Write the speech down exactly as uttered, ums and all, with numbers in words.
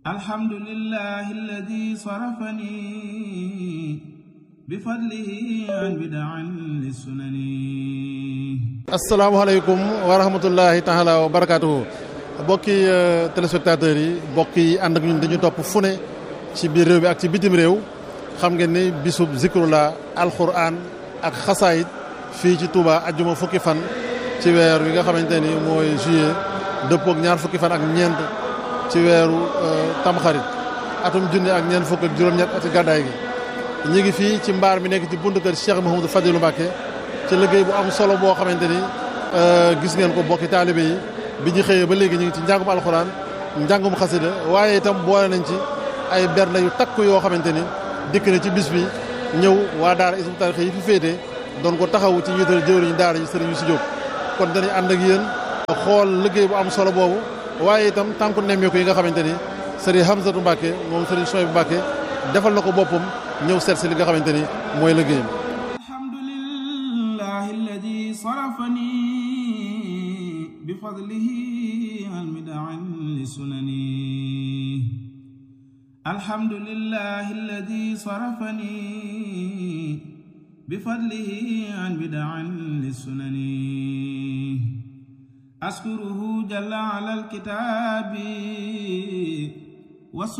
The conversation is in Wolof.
الحمد لله الذي صرفني بفضله عن بدع للسنن. asalaamaaleykum wa rahmatullahi taala wa barakaatuhu. bokki téléspectateurs yi bokk yi ànd ak ñun dañu topp fu ne ci biir réew mi ak ci bitim réew xam ngeen ni bisub zikrullah alquran ak xasaayit fii ci Touba ajjuma fukki fan ci weer wi nga xamante ni mooy juillet dëppook ñaar fukki fan ak ñeent ci weeru tamxarit atum junni ak ñeent fukk ak juróom-ñett ati gàddaay gi. ñu ngi fii ci mbaar mi nekk ci buntu kër Cheikh Mouhamadou Fadilou Mbacké ci liggéey bu am solo boo xamante ni gis ngeen ko bokki taalibe yi bi ñu xëyee ba léegi ñu ngi ci njàngum alxuraan njàngum xasida waaye itam boole nañ ci ay bernde yu takk yoo xamante ni dikk na ci bis bi ñëw waa daara Hizbut Tarqiyyah yi fi féete doon ko taxawu ci njiital jëwriñu daara yi sëriñ Youssou Diop. kon dañuy ànd ak yéen xool liggéey bu am solo boobu waaye itam tànku nemmeeku yi nga xamante ni sëriñ Hamzatou Mbacké moom sëriñ Souhaïbou Mbacké defal na ko boppam ñëw seet si li nga xamante ni mooy liggéeyam. alhamdulillahi alladi sarafani bi fadlihi an bid'an li sunani. alhamdulillahi alladi sarafani bi fadlihi an bid'an li sunani. askuruhu jalla ala alkitabi